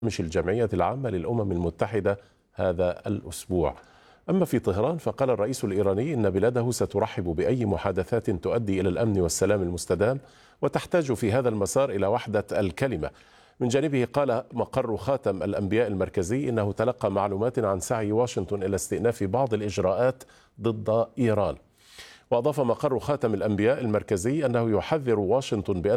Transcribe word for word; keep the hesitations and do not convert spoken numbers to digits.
مش الجمعية العامة للأمم المتحدة هذا الأسبوع. أما في طهران فقال الرئيس الإيراني إن بلاده سترحب بأي محادثات تؤدي إلى الأمن والسلام المستدام وتحتاج في هذا المسار إلى وحدة الكلمة. من جانبه قال مقر خاتم الأنبياء المركزي إنه تلقى معلومات عن سعي واشنطن إلى استئناف بعض الإجراءات ضد إيران. وأضاف مقر خاتم الأنبياء المركزي أنه يحذر واشنطن بأن